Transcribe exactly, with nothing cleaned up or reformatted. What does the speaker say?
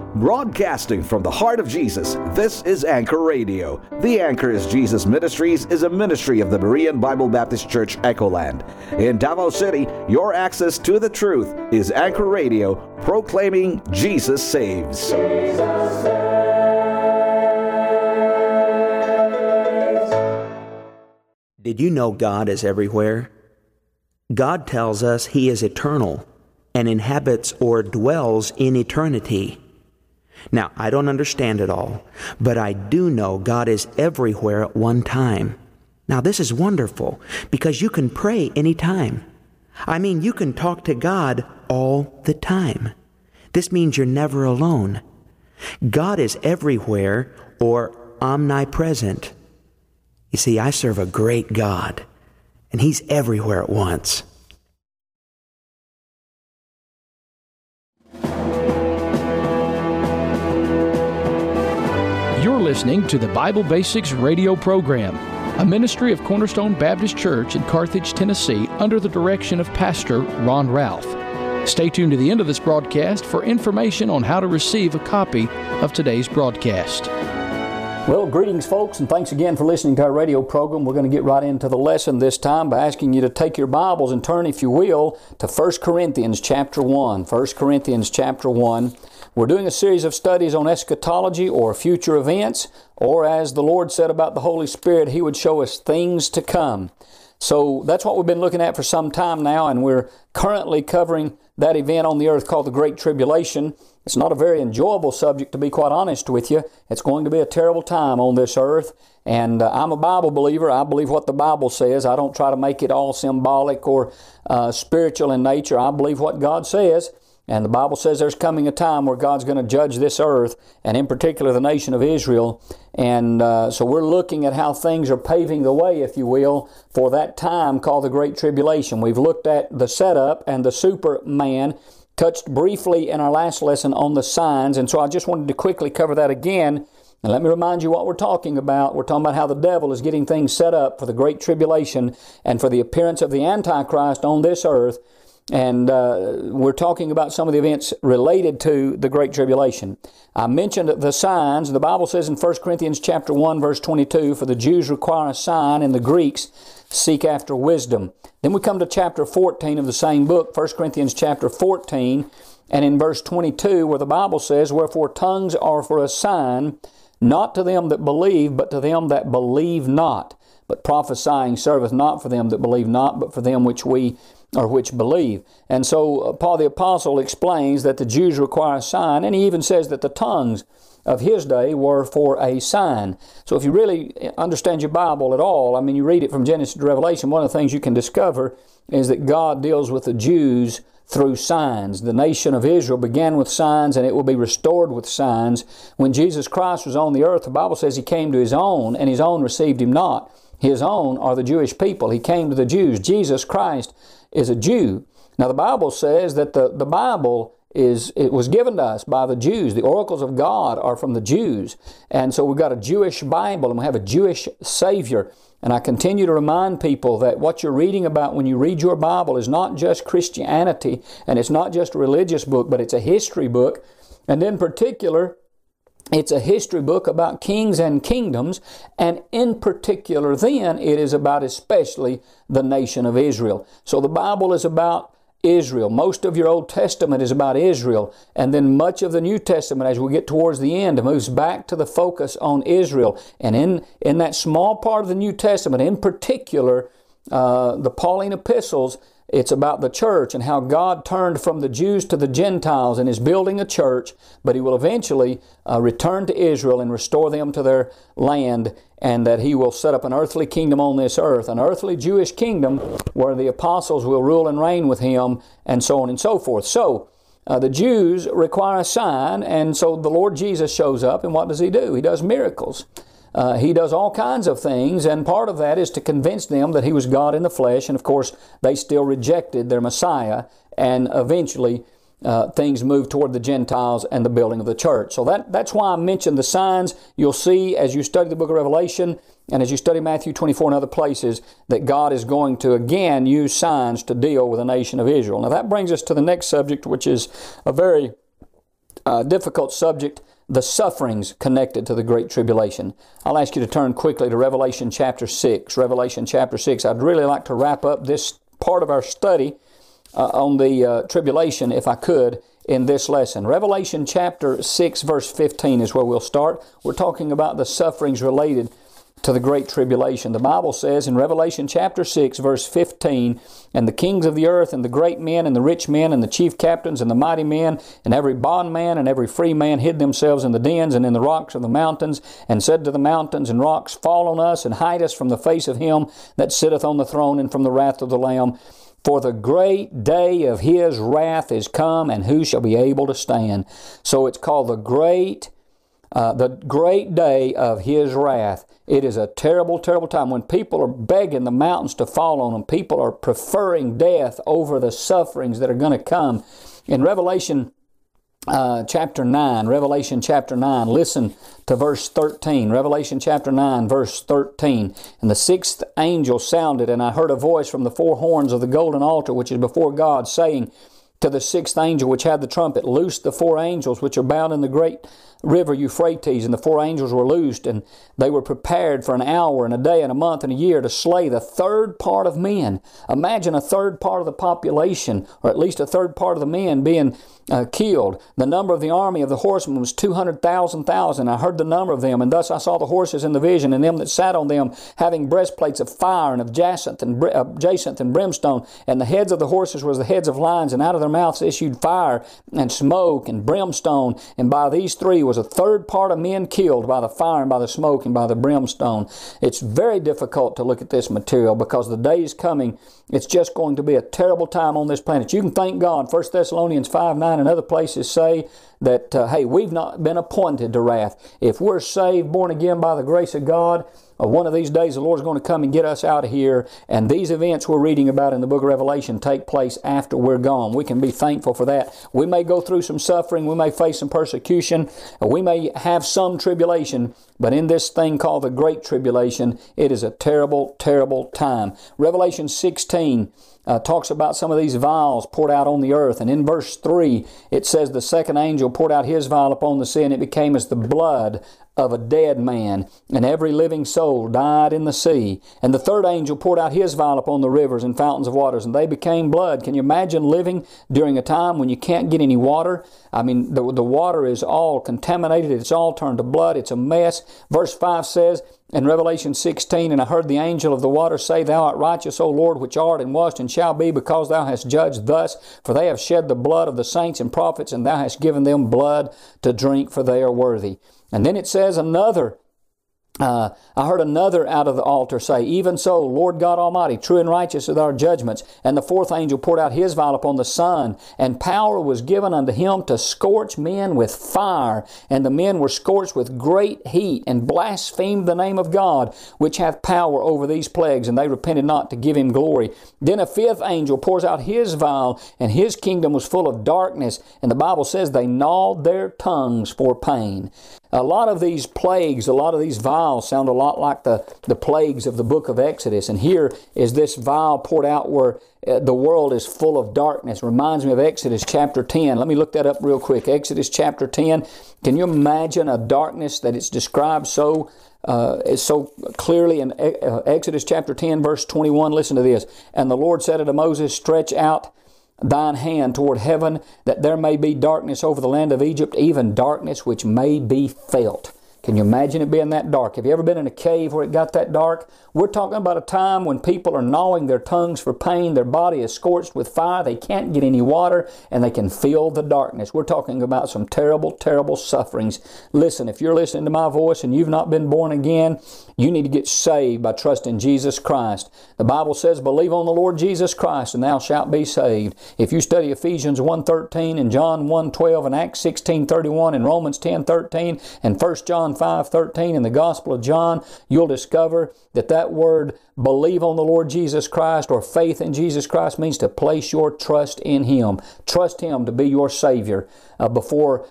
Broadcasting from the heart of Jesus, this is Anchor Radio. The Anchor is Jesus Ministries is a ministry of the Berean Bible Baptist Church, Echoland. In Davao City, your access to the truth is Anchor Radio, proclaiming Jesus saves. Jesus saves. Did you know God is everywhere? God tells us He is eternal and inhabits or dwells in eternity. Now, I don't understand it all, but I do know God is everywhere at one time. Now, this is wonderful because you can pray anytime. I mean, you can talk to God all the time. This means you're never alone. God is everywhere or omnipresent. You see, I serve a great God, and He's everywhere at once. You're listening to the Bible Basics radio program, a ministry of Cornerstone Baptist Church in Carthage, Tennessee, under the direction of Pastor Ron Ralph. Stay tuned to the end of this broadcast for information on how to receive a copy of today's broadcast. Well, greetings, folks, and thanks again for listening to our radio program. We're going to get right into the lesson this time by asking you to take your Bibles and turn, if you will, to First Corinthians chapter one. First Corinthians chapter one. We're doing a series of studies on eschatology or future events, or as the Lord said about the Holy Spirit, He would show us things to come. So that's what we've been looking at for some time now, and we're currently covering that event on the earth called the Great Tribulation. It's not a very enjoyable subject, to be quite honest with you. It's going to be a terrible time on this earth, and uh, I'm a Bible believer. I believe what the Bible says. I don't try to make it all symbolic or uh, spiritual in nature. I believe what God says. And the Bible says there's coming a time where God's going to judge this earth, and in particular the nation of Israel. And uh, so we're looking at how things are paving the way, if you will, for that time called the Great Tribulation. We've looked at the setup and the Superman, touched briefly in our last lesson on the signs. And so I just wanted to quickly cover that again. And let me remind you what we're talking about. We're talking about how the devil is getting things set up for the Great Tribulation and for the appearance of the Antichrist on this earth. And uh, we're talking about some of the events related to the Great Tribulation. I mentioned the signs. The Bible says in First Corinthians chapter one, verse twenty-two, for the Jews require a sign, and the Greeks seek after wisdom. Then we come to chapter fourteen of the same book, First Corinthians chapter fourteen, and in verse twenty-two, where the Bible says, wherefore tongues are for a sign, not to them that believe, but to them that believe not. But prophesying serveth not for them that believe not, but for them which we or which believe. And so uh, Paul the Apostle explains that the Jews require a sign, and he even says that the tongues of his day were for a sign. So if you really understand your Bible at all, I mean, you read it from Genesis to Revelation, one of the things you can discover is that God deals with the Jews through signs. The nation of Israel began with signs, and it will be restored with signs. When Jesus Christ was on the earth, the Bible says He came to His own, and His own received Him not. His own are the Jewish people. He came to the Jews. Jesus Christ is a Jew. Now the Bible says that the, the Bible is it was given to us by the Jews. The oracles of God are from the Jews. And so we've got a Jewish Bible and we have a Jewish Savior. And I continue to remind people that what you're reading about when you read your Bible is not just Christianity, and it's not just a religious book, but it's a history book. And in particular, it's a history book about kings and kingdoms, and in particular then it is about especially the nation of Israel. So the Bible is about Israel. Most of your Old Testament is about Israel, and then much of the New Testament, as we get towards the end, moves back to the focus on Israel. And in, in that small part of the New Testament, in particular, uh, the Pauline epistles, it's about the church and how God turned from the Jews to the Gentiles and is building a church, but He will eventually uh, return to Israel and restore them to their land, and that He will set up an earthly kingdom on this earth, an earthly Jewish kingdom where the apostles will rule and reign with Him, and so on and so forth. So, uh, the Jews require a sign, and so the Lord Jesus shows up, and what does He do? He does miracles. Uh, he does all kinds of things, and part of that is to convince them that He was God in the flesh, and of course they still rejected their Messiah, and eventually uh, things moved toward the Gentiles and the building of the church. So that, that's why I mentioned the signs. You'll see as you study the book of Revelation and as you study Matthew twenty-four and other places that God is going to again use signs to deal with the nation of Israel. Now that brings us to the next subject, which is a very uh, difficult subject, the sufferings connected to the Great Tribulation. I'll ask you to turn quickly to Revelation chapter six. Revelation chapter six. I'd really like to wrap up this part of our study uh, on the uh, tribulation, if I could, in this lesson. Revelation chapter six, verse fifteen is where we'll start. We're talking about the sufferings related to the Great Tribulation. The Bible says in Revelation chapter six, verse fifteen, "And the kings of the earth, and the great men, and the rich men, and the chief captains, and the mighty men, and every bondman, and every free man hid themselves in the dens and in the rocks of the mountains, and said to the mountains and rocks, Fall on us, and hide us from the face of him that sitteth on the throne, and from the wrath of the Lamb. For the great day of his wrath is come, and who shall be able to stand?" So it's called the great Uh, the great day of his wrath. It is a terrible, terrible time when people are begging the mountains to fall on them. People are preferring death over the sufferings that are going to come. In Revelation uh, chapter nine, Revelation chapter nine, listen to verse thirteen. Revelation chapter nine, verse thirteen. "And the sixth angel sounded, and I heard a voice from the four horns of the golden altar, which is before God, saying to the sixth angel which had the trumpet, Loose the four angels which are bound in the great river Euphrates. And the four angels were loosed, and they were prepared for an hour and a day and a month and a year to slay the third part of men." Imagine a third part of the population, or at least a third part of the men being uh, killed. "The number of the army of the horsemen was two hundred thousand thousand. I heard the number of them, and thus I saw the horses in the vision, and them that sat on them, having breastplates of fire and of jacinth and, uh, jacinth and brimstone. And the heads of the horses was the heads of lions, and out of their mouths issued fire and smoke and brimstone. And by these three was a third part of men killed by the fire and by the smoke and by the brimstone." It's very difficult to look at this material because the day is coming. It's just going to be a terrible time on this planet. You can thank God. First Thessalonians five nine and other places say that, uh, hey, we've not been appointed to wrath. If we're saved, born again by the grace of God, uh, one of these days the Lord's going to come and get us out of here. And these events we're reading about in the book of Revelation take place after we're gone. We can be thankful for that. We may go through some suffering. We may face some persecution. Uh, we may have some tribulation. But in this thing called the Great Tribulation, it is a terrible, terrible time. Revelation sixteen uh, talks about some of these vials poured out on the earth. And in verse three, it says, "The second angel poured out his vial upon the sea, and it became as the blood of a dead man, and every living soul died in the sea. And the third angel poured out his vial upon the rivers and fountains of waters, and they became blood." Can you imagine living during a time when you can't get any water? I mean, the, the water is all contaminated. It's all turned to blood. It's a mess. Verse five says, in Revelation sixteen, "And I heard the angel of the water say, Thou art righteous, O Lord, which art and wast and shall be, because thou hast judged thus. For they have shed the blood of the saints and prophets, and thou hast given them blood to drink, for they are worthy." And then it says another, uh, I heard another out of the altar say, "Even so, Lord God Almighty, true and righteous are our judgments." And the fourth angel poured out his vial upon the sun, and power was given unto him to scorch men with fire. And the men were scorched with great heat, and blasphemed the name of God, which hath power over these plagues, and they repented not to give him glory. Then a fifth angel pours out his vial, and his kingdom was full of darkness. And the Bible says they gnawed their tongues for pain. A lot of these plagues, a lot of these vials sound a lot like the, the plagues of the book of Exodus. And here is this vial poured out where uh, the world is full of darkness. Reminds me of Exodus chapter ten. Let me look that up real quick. Exodus chapter ten. Can you imagine a darkness that it's described so uh, so clearly in uh, Exodus chapter ten, verse twenty-one? Listen to this. "And the Lord said unto Moses, Stretch out thine hand toward heaven, that there may be darkness over the land of Egypt, even darkness which may be felt." Can you imagine it being that dark? Have you ever been in a cave where it got that dark? We're talking about a time when people are gnawing their tongues for pain. Their body is scorched with fire. They can't get any water, and they can feel the darkness. We're talking about some terrible, terrible sufferings. Listen, if you're listening to my voice and you've not been born again, you need to get saved by trusting Jesus Christ. The Bible says, "Believe on the Lord Jesus Christ, and thou shalt be saved." If you study Ephesians one thirteen and John one twelve and Acts sixteen thirty-one and Romans ten thirteen and First John five thirteen and the Gospel of John, you'll discover that that word, believe on the Lord Jesus Christ, or faith in Jesus Christ, means to place your trust in Him. Trust Him to be your Savior uh, before